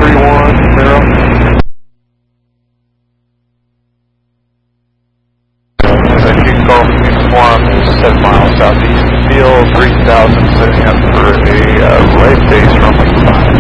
310. Executive Golf News 1 is 7 miles southeast of the field, 3000, setting up for a right base runway 5.